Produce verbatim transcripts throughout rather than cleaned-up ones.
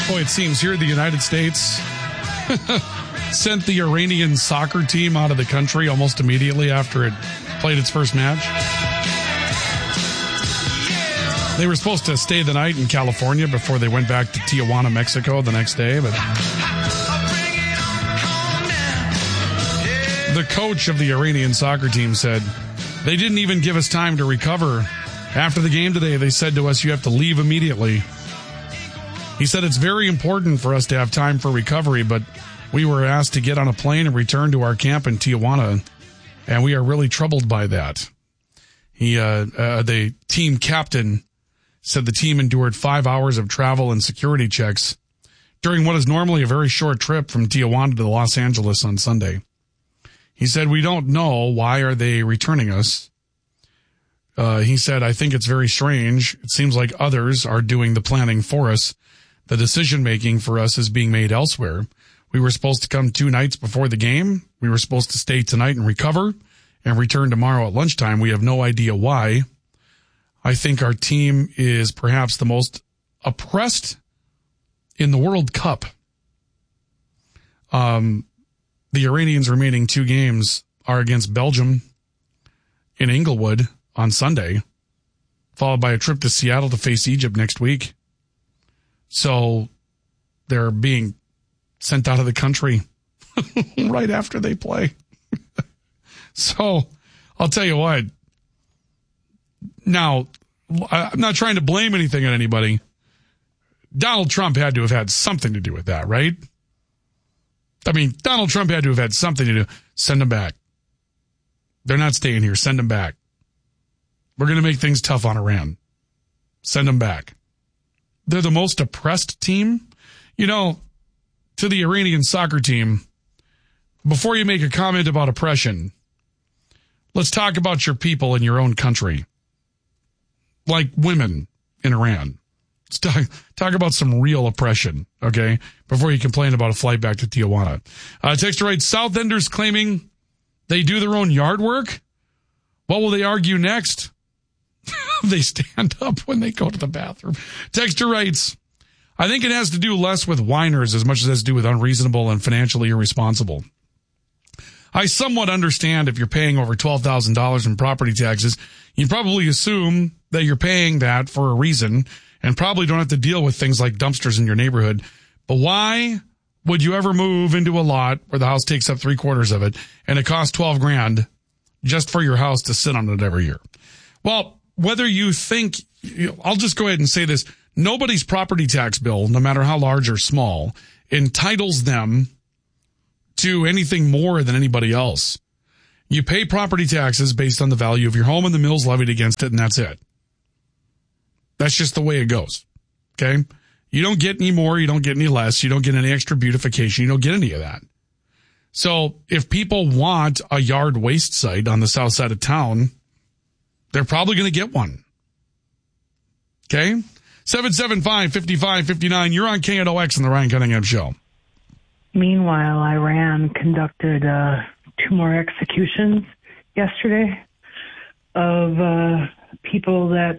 Boy, it seems here the United States sent the Iranian soccer team out of the country almost immediately after it played its first match. They were supposed to stay the night in California before they went back to Tijuana, Mexico the next day, but the coach of the Iranian soccer team said they didn't even give us time to recover. After the game today, they said to us, you have to leave immediately. He said it's very important for us to have time for recovery, but we were asked to get on a plane and return to our camp in Tijuana, and we are really troubled by that. He, uh, uh, the team captain said the team endured five hours of travel and security checks during what is normally a very short trip from Tijuana to Los Angeles on Sunday. He said, we don't know why are they returning us. Uh, he said, I think it's very strange. It seems like others are doing the planning for us. The decision-making for us is being made elsewhere. We were supposed to come two nights before the game. We were supposed to stay tonight and recover and return tomorrow at lunchtime. We have no idea why. I think our team is perhaps the most oppressed in the World Cup. Um, the Iranians' remaining two games are against Belgium in Inglewood on Sunday, followed by a trip to Seattle to face Egypt next week. So they're being sent out of the country right after they play. So I'll tell you what. Now, I'm not trying to blame anything on anybody. Donald Trump had to have had something to do with that, right? I mean, Donald Trump had to have had something to do. Send them back. They're not staying here. Send them back. We're going to make things tough on Iran. Send them back. They're the most oppressed team. You know, to the Iranian soccer team, before you make a comment about oppression, let's talk about your people in your own country. Like women in Iran. Let's talk, talk about some real oppression, okay, before you complain about a flight back to Tijuana. Uh, Texter writes, South Enders claiming they do their own yard work? What will they argue next? They stand up when they go to the bathroom. Texter writes, I think it has to do less with whiners as much as it has to do with unreasonable and financially irresponsible. I somewhat understand if you're paying over twelve thousand dollars in property taxes, you probably assume that you're paying that for a reason and probably don't have to deal with things like dumpsters in your neighborhood. But why would you ever move into a lot where the house takes up three quarters of it and it costs twelve grand just for your house to sit on it every year? Well, whether you think, I'll just go ahead and say this, nobody's property tax bill, no matter how large or small, entitles them to anything more than anybody else. You pay property taxes based on the value of your home and the mills levied against it, and that's it. That's just the way it goes, okay? You don't get any more, you don't get any less, you don't get any extra beautification, you don't get any of that. So if people want a yard waste site on the south side of town, they're probably going to get one. Okay? seven seven five, five five five nine. You're on K N O X on the Ryan Cunningham Show. Meanwhile, Iran conducted uh, two more executions yesterday of uh, people that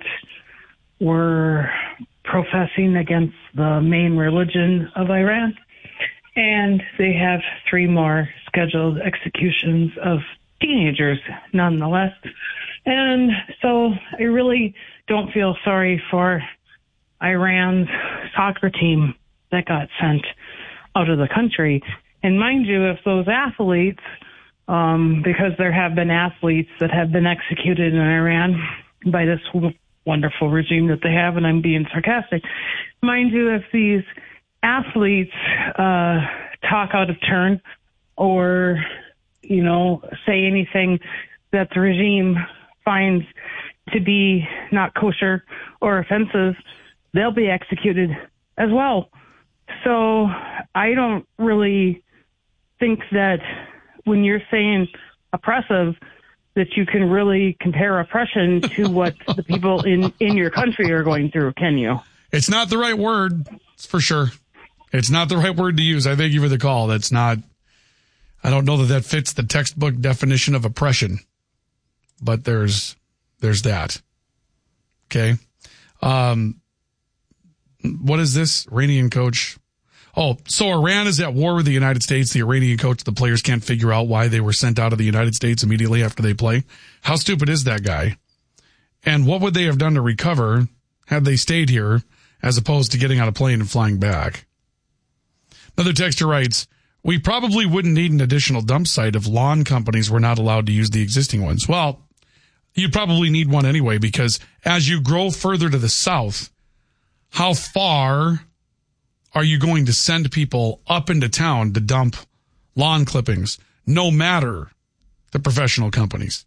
were professing against the main religion of Iran. And they have three more scheduled executions of teenagers nonetheless. And so I really don't feel sorry for Iran's soccer team that got sent out of the country. And mind you, if those athletes, um, because there have been athletes that have been executed in Iran by this wonderful regime that they have, and I'm being sarcastic, mind you, if these athletes uh, talk out of turn or, you know, say anything that the regime finds to be not kosher or offensive, they'll be executed as well. So I don't really think that when you're saying oppressive, that you can really compare oppression to what the people in, in your country are going through, can you? It's not the right word, for sure. It's not the right word to use. I thank you for the call. That's not, I don't know that that fits the textbook definition of oppression, but there's, there's that. Okay. Um, what is this? Iranian coach. Oh, so Iran is at war with the United States. The Iranian coach, the players can't figure out why they were sent out of the United States immediately after they play. How stupid is that guy? And what would they have done to recover had they stayed here as opposed to getting on a plane and flying back? Another texter writes, we probably wouldn't need an additional dump site if lawn companies were not allowed to use the existing ones. Well, you'd probably need one anyway, because as you grow further to the south, how far are you going to send people up into town to dump lawn clippings, no matter the professional companies?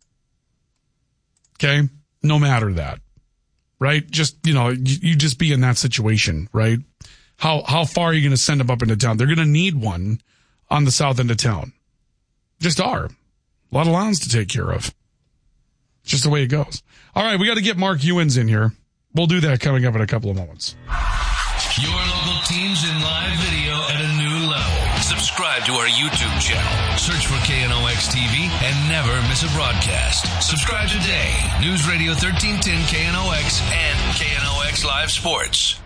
Okay? No matter that, right? Just, you know, you, you just be in that situation, right? How how far are you going to send them up into town? They're going to need one on the south end of town. Just are. A lot of lawns to take care of. It's just the way it goes. All right, we got to get Mark Ewens in here. We'll do that coming up in a couple of moments. Your local teams in live video at a new level. Subscribe to our YouTube channel. Search for K N O X T V and never miss a broadcast. Subscribe today. News Radio thirteen ten K N O X and K N O X Live Sports.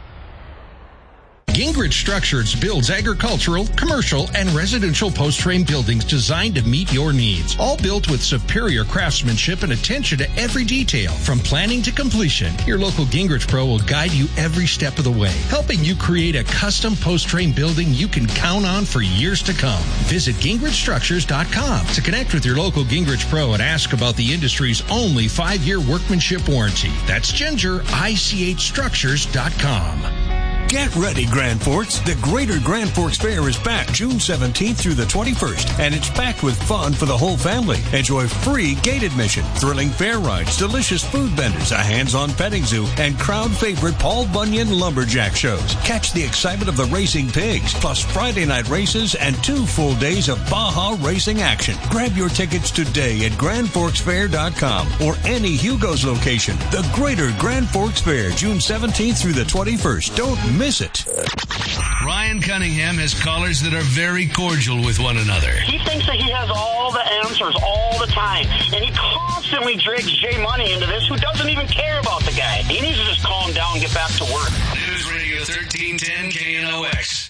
Gingrich Structures builds agricultural, commercial, and residential post-frame buildings designed to meet your needs. All built with superior craftsmanship and attention to every detail. From planning to completion, your local Gingrich Pro will guide you every step of the way, helping you create a custom post-frame building you can count on for years to come. Visit Gingrich Structures dot com to connect with your local Gingrich Pro and ask about the industry's only five-year workmanship warranty. That's Ginger I C H Structures dot com. Get ready, Grand Forks. The Greater Grand Forks Fair is back June seventeenth through the twenty-first, and it's packed with fun for the whole family. Enjoy free gate admission, thrilling fair rides, delicious food vendors, a hands-on petting zoo, and crowd favorite Paul Bunyan lumberjack shows. Catch the excitement of the racing pigs, plus Friday night races and two full days of Baja racing action. Grab your tickets today at Grand Forks Fair dot com or any Hugo's location. The Greater Grand Forks Fair, June seventeenth through the twenty-first. Don't miss Miss it. Ryan Cunningham has callers that are very cordial with one another. He thinks that he has all the answers all the time, and he constantly drags Jay Money into this, who doesn't even care about the guy. He needs to just calm down and get back to work. News Radio thirteen ten K N O X.